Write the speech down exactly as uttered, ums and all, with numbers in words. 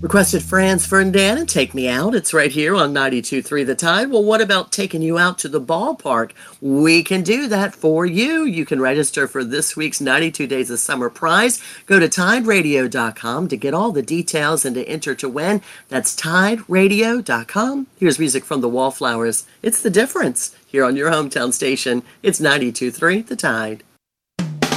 Requested Franz Ferdinand, Take Me Out. It's right here on ninety-two point three The Tide. Well, what about taking you out to the ballpark? We can do that for you. You can register for this week's ninety-two Days of Summer prize. Go to tide radio dot com to get all the details and to enter to win. That's tide radio dot com. Here's music from the Wallflowers. It's The Difference here on your hometown station. It's ninety-two point three The Tide.